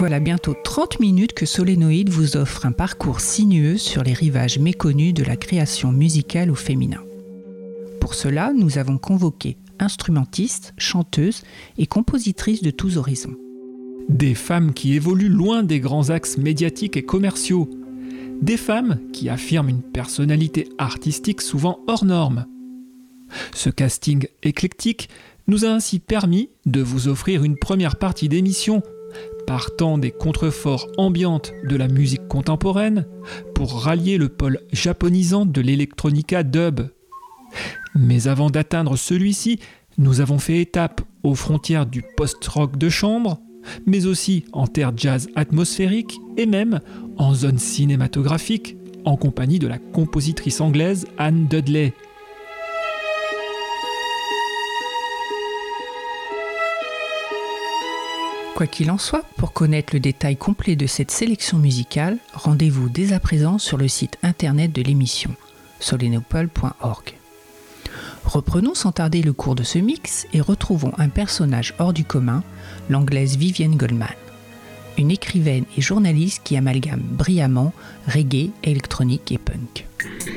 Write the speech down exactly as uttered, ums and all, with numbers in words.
Voilà bientôt trente minutes que Solénoïde vous offre un parcours sinueux sur les rivages méconnus de la création musicale au féminin. Pour cela, nous avons convoqué instrumentistes, chanteuses et compositrices de tous horizons. Des femmes qui évoluent loin des grands axes médiatiques et commerciaux. Des femmes qui affirment une personnalité artistique souvent hors norme. Ce casting éclectique nous a ainsi permis de vous offrir une première partie d'émission partant des contreforts ambiantes de la musique contemporaine pour rallier le pôle japonisant de l'electronica dub. Mais avant d'atteindre celui-ci, nous avons fait étape aux frontières du post-rock de chambre, mais aussi en terre jazz atmosphérique et même en zone cinématographique, en compagnie de la compositrice anglaise Anne Dudley. Quoi qu'il en soit, pour connaître le détail complet de cette sélection musicale, rendez-vous dès à présent sur le site internet de l'émission, solenopole point org. Reprenons sans tarder le cours de ce mix et retrouvons un personnage hors du commun, l'anglaise Vivienne Goldman, une écrivaine et journaliste qui amalgame brillamment reggae, électronique et punk.